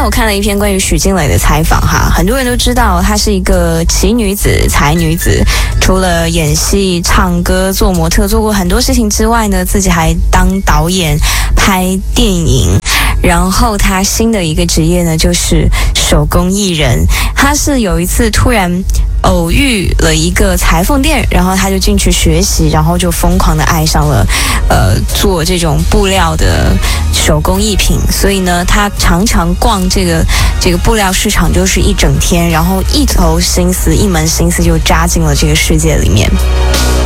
我看了一篇关于许静蕾的采访哈，很多人都知道她是一个奇女子、才女子，除了演戏、唱歌、做模特，做过很多事情之外呢，自己还当导演、拍电影。然后他新的一个职业呢，就是手工艺人。他是有一次突然偶遇了一个裁缝店，然后他就进去学习，然后就疯狂的爱上了做这种布料的手工艺品。所以呢，他常常逛这个布料市场就是一整天，然后一头心思、一门心思就扎进了这个世界里面。